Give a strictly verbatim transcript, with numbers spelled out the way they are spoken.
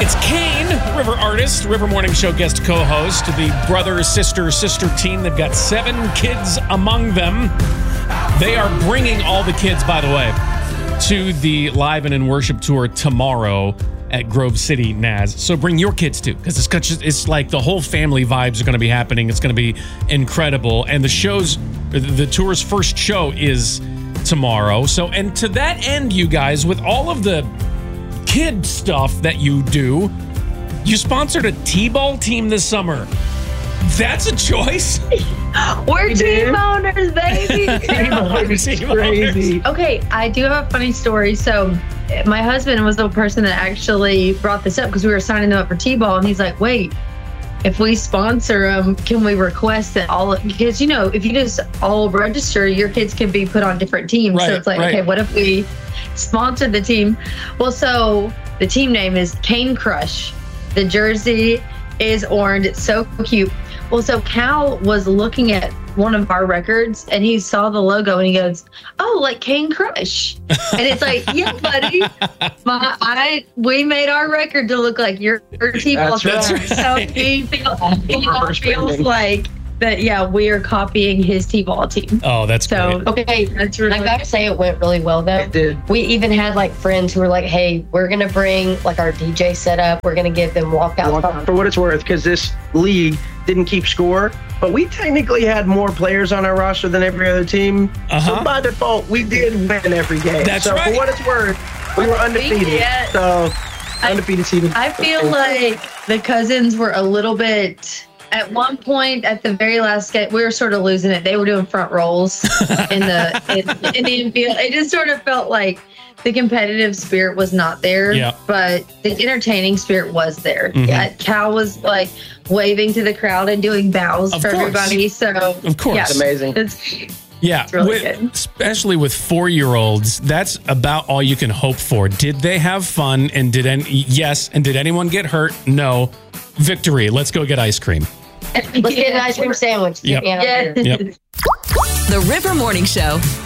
It's Kane, River artist, River Morning Show guest co-host, the brother, sister, sister team. They've got seven kids among them. They are bringing all the kids, by the way, to the Live and in Worship tour tomorrow at Grove City N A S. So bring your kids too, because it's, it's like the whole family vibes are going to be happening. It's going to be incredible. And the show's, the tour's first show is tomorrow. So, and to that end, you guys, with all of the kid stuff that you do, you sponsored a T-ball team this summer. That's a choice. We're we team owners, baby. Team owners, team crazy. owners. Okay, I do have a funny story. So my husband was the person that actually brought this up because we were signing them up for T-ball, and he's like, wait, if we sponsor them, can we request that all, because, you know, if you just all register, your kids can be put on different teams. Right, so it's like, right. okay, what if we sponsor the team? Well, so the team name is Cane Crush. The jersey is orange. It's so cute. Well, so Cal was looking at one of our records and he saw the logo and he goes, oh, like Cane Crush. And it's like, yeah, buddy, my, I, we made our record to look like your, your T-ball. That's right. So he, feel, he feels like that, yeah, we are copying his T-ball team. Oh, that's So, great. Okay, that's really I gotta say it went really well though. It did. We even had like friends who were like, hey, we're gonna bring like our D J setup. We're gonna give them walkout. For what it's worth, because this league didn't keep score, but we technically had more players on our roster than every other team. Uh-huh. So by default, we did win every game. That's so right. for what it's worth, we were undefeated. Yeah. So undefeated season. I feel like the Cousins were a little bit, at one point at the very last game, we were sort of losing it. They were doing front rolls in the in, in the infield. It just sort of felt like the competitive spirit was not there, Yeah. but the entertaining spirit was there. Mhm. Yeah, Cal was like waving to the crowd and doing bows Of for course. everybody. So Of course. yeah, It's amazing. It's, Yeah, really with- good. especially with four-year-olds, that's about all you can hope for. Did they have fun? And did any? Yes. And did anyone get hurt? No. Victory. Let's go get ice cream. Let's get an ice cream sandwich. Yep. Get me out of yeah. here. Yep. The River Morning Show.